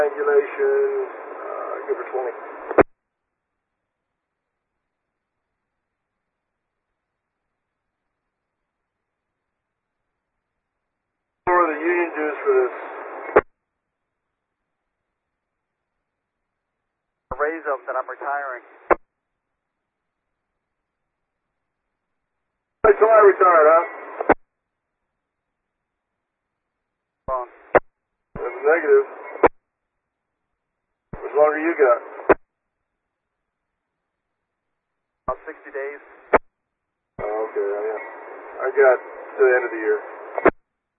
Triangulation, good for 20. What are the union dues for this? Raise them that I'm retiring. Wait till I retired, huh? Wrong. That's negative. How much longer you got? About 60 days. Oh, okay, yeah. I got to the end of the year.